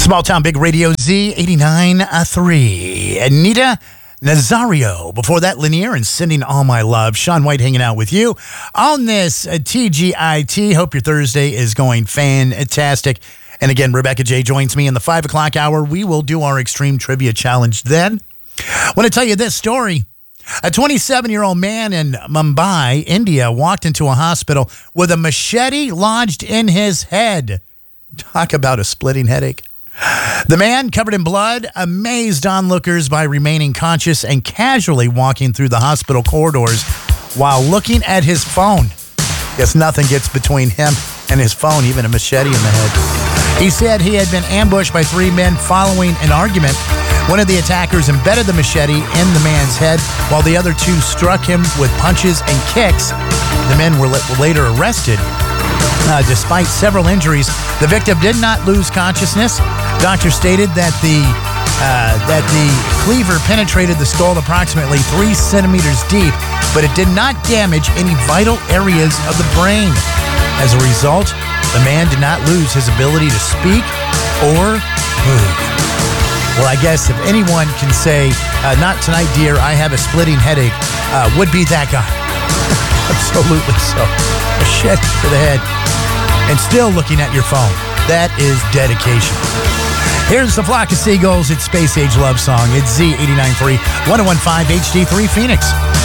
Small Town Big Radio Z89.3. Anita Nazario. Before that, Linear and Sending All My Love. Sean White hanging out with you on this TGIT. Hope your Thursday is going fantastic. And again, Rebecca J joins me in the 5 o'clock hour. We will do our Extreme Trivia Challenge then. I want to tell you this story. A 27-year-old man in Mumbai, India, walked into a hospital with a machete lodged in his head. Talk about a splitting headache. The man, covered in blood, amazed onlookers by remaining conscious and casually walking through the hospital corridors while looking at his phone. Guess nothing gets between him and his phone, even a machete in the head. He said he had been ambushed by 3 men following an argument. One of the attackers embedded the machete in the man's head, while the other 2 struck him with punches and kicks. The men were later arrested. Despite several injuries, the victim did not lose consciousness. Doctors stated that the cleaver penetrated the skull approximately 3 centimeters deep, but it did not damage any vital areas of the brain. As a result, the man did not lose his ability to speak or move. Well, I guess if anyone can say, not tonight, dear, I have a splitting headache, would be that guy. Absolutely so. A machete to the head. And still looking at your phone. That is dedication. Here's the Flock of Seagulls. It's Space Age Love Song. It's Z89.3, 1015 HD3 Phoenix.